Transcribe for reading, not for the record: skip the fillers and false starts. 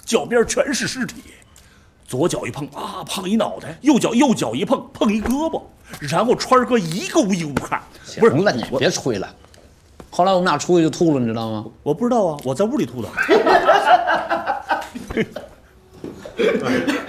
脚边全是尸体，左脚一碰啊，碰一脑袋；右脚一碰，碰一胳膊。然后川哥一个无一无看，不是了，你别吹了。后来我们俩出去就吐了，你知道吗？ 我不知道啊，我在屋里吐的。